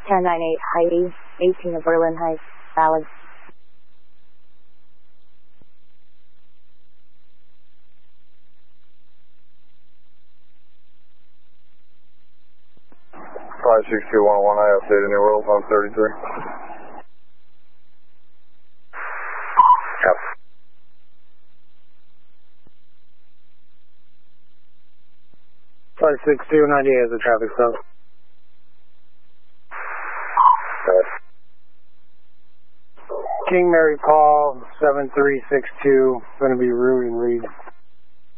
1098 Heidi, 18 of Berlin Heights, valid. Five 6211, I updated New World on 33. Yep. 56298 is a traffic stop. King Mary Paul 7362, going to be Rudy and Reed.